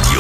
Meerradio.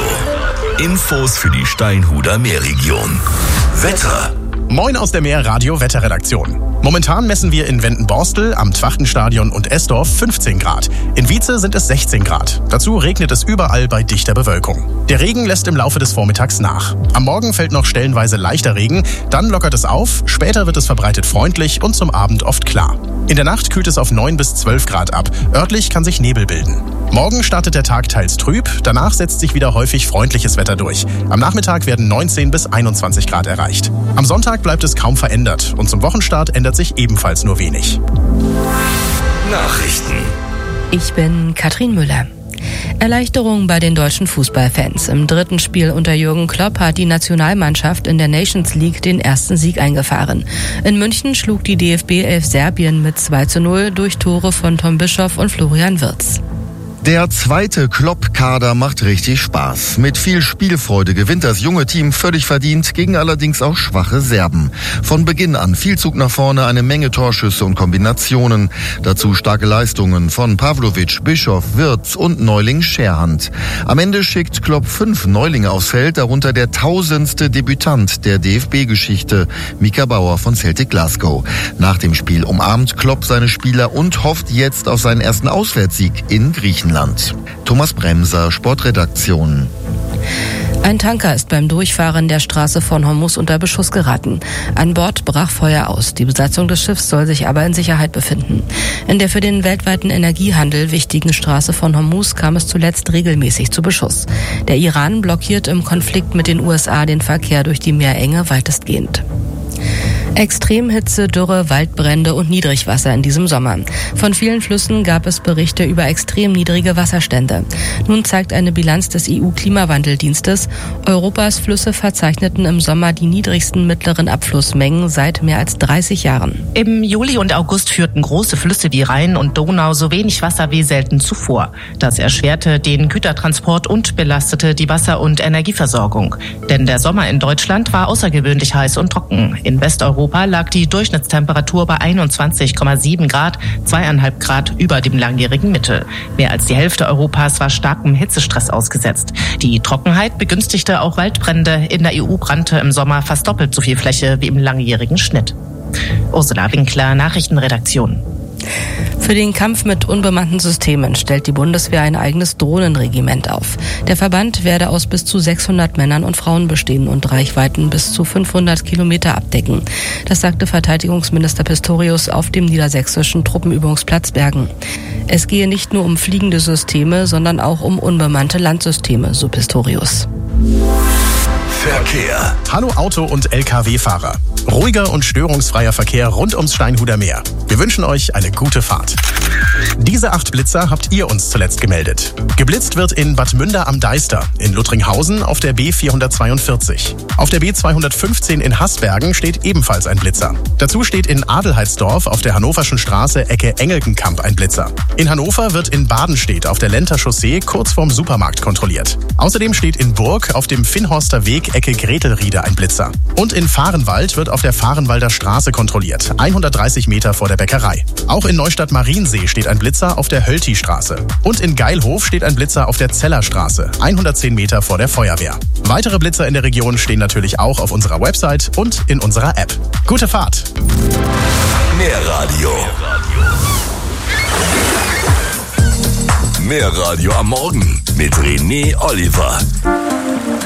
Infos für die Steinhuder Meerregion. Wetter. Moin aus der Meerradio-Wetterredaktion. Momentan messen wir in Wendenborstel, am Twachtenstadion und Esdorf 15 Grad. In Wietze sind es 16 Grad. Dazu regnet es überall bei dichter Bewölkung. Der Regen lässt im Laufe des Vormittags nach. Am Morgen fällt noch stellenweise leichter Regen, dann lockert es auf, später wird es verbreitet freundlich und zum Abend oft klar. In der Nacht kühlt es auf 9 bis 12 Grad ab. Örtlich kann sich Nebel bilden. Morgen startet der Tag teils trüb, danach setzt sich wieder häufig freundliches Wetter durch. Am Nachmittag werden 19 bis 21 Grad erreicht. Am Sonntag bleibt es kaum verändert und zum Wochenstart ändert sich ebenfalls nur wenig. Nachrichten. Ich bin Katrin Müller. Erleichterung bei den deutschen Fußballfans. Im dritten Spiel unter Jürgen Klopp hat die Nationalmannschaft in der Nations League den ersten Sieg eingefahren. In München schlug die DFB 11 Serbien mit 2:0 durch Tore von Tom Bischoff und Florian Wirtz. Der zweite Klopp-Kader macht richtig Spaß. Mit viel Spielfreude gewinnt das junge Team völlig verdient gegen allerdings auch schwache Serben. Von Beginn an viel Zug nach vorne, eine Menge Torschüsse und Kombinationen. Dazu starke Leistungen von Pavlovic, Bischoff, Wirtz und Neuling Scherhand. Am Ende schickt Klopp 5 Neulinge aufs Feld, darunter der 1000. Debütant der DFB-Geschichte, Mika Bauer von Celtic Glasgow. Nach dem Spiel umarmt Klopp seine Spieler und hofft jetzt auf seinen ersten Auswärtssieg in Griechenland. Thomas Bremser, Sportredaktion. Ein Tanker ist beim Durchfahren der Straße von Hormuz unter Beschuss geraten. An Bord brach Feuer aus. Die Besatzung des Schiffs soll sich aber in Sicherheit befinden. In der für den weltweiten Energiehandel wichtigen Straße von Hormuz kam es zuletzt regelmäßig zu Beschuss. Der Iran blockiert im Konflikt mit den USA den Verkehr durch die Meerenge weitestgehend. Extremhitze, Dürre, Waldbrände und Niedrigwasser in diesem Sommer. Von vielen Flüssen gab es Berichte über extrem niedrige Wasserstände. Nun zeigt eine Bilanz des EU-Klimawandeldienstes, Europas Flüsse verzeichneten im Sommer die niedrigsten mittleren Abflussmengen seit mehr als 30 Jahren. Im Juli und August führten große Flüsse wie Rhein und Donau so wenig Wasser wie selten zuvor. Das erschwerte den Gütertransport und belastete die Wasser- und Energieversorgung. Denn der Sommer in Deutschland war außergewöhnlich heiß und trocken. In Westeuropa lag die Durchschnittstemperatur bei 21,7 Grad, 2,5 Grad über dem langjährigen Mittel. Mehr als die Hälfte Europas war starkem Hitzestress ausgesetzt. Die Trockenheit begünstigte auch Waldbrände. In der EU brannte im Sommer fast doppelt so viel Fläche wie im langjährigen Schnitt. Ursula Winkler, Nachrichtenredaktion. Für den Kampf mit unbemannten Systemen stellt die Bundeswehr ein eigenes Drohnenregiment auf. Der Verband werde aus bis zu 600 Männern und Frauen bestehen und Reichweiten bis zu 500 Kilometer abdecken. Das sagte Verteidigungsminister Pistorius auf dem niedersächsischen Truppenübungsplatz Bergen. Es gehe nicht nur um fliegende Systeme, sondern auch um unbemannte Landsysteme, so Pistorius. Verkehr. Hallo Auto- und LKW-Fahrer. Ruhiger und störungsfreier Verkehr rund ums Steinhuder Meer. Wir wünschen euch eine gute Fahrt. Diese 8 Blitzer habt ihr uns zuletzt gemeldet. Geblitzt wird in Bad Münder am Deister, in Luttringhausen auf der B442. Auf der B215 in Haßbergen steht ebenfalls ein Blitzer. Dazu steht in Adelheidsdorf auf der Hannoverschen Straße Ecke Engelkenkamp ein Blitzer. In Hannover wird in Badenstedt auf der Lenter Chaussee kurz vorm Supermarkt kontrolliert. Außerdem steht in Burg auf dem Finnhorster Weg Ecke Gretelriede ein Blitzer. Und in Vahrenwald wird auf der Vahrenwalder Straße kontrolliert, 130 Meter vor der Bäckerei. Auch in Neustadt-Mariensee steht ein Blitzer auf der Hölti-Straße. Und in Geilhof steht ein Blitzer auf der Zellerstraße, 110 Meter vor der Feuerwehr. Weitere Blitzer in der Region stehen natürlich auch auf unserer Website und in unserer App. Gute Fahrt! Meerradio. Meerradio am Morgen mit René Oliver.